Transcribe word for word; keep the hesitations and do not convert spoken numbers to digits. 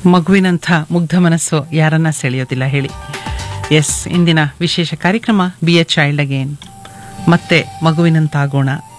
ಮಗುವಿನಂಥ ಮುಗ್ಧ ಮನಸ್ಸು ಯಾರನ್ನ ಸೆಳೆಯೋದಿಲ್ಲ ಹೇಳಿ. ಎಸ್, ಇಂದಿನ ವಿಶೇಷ ಕಾರ್ಯಕ್ರಮ ಬಿ ಎ ಚೈಲ್ಡ್ ಅಗೇನ್, ಮತ್ತೆ ಮಗುವಿನಂತಾಗೋಣ.